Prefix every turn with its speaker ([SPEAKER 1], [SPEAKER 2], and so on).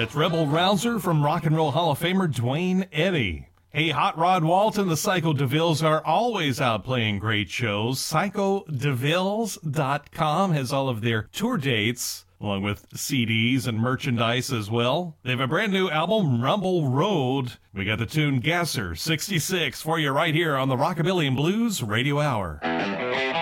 [SPEAKER 1] It's Rebel Rouser from Rock and Roll Hall of Famer Dwayne Eddy. Hey, Hot Rod Walt and the Psycho DeVilles are always out playing great shows. PsychoDeVilles.com has all of their tour dates, along with CDs and merchandise as well. They have a brand new album, Rumble Road. We got the tune Gasser 66 for you right here on the Rockabilly and Blues Radio Hour.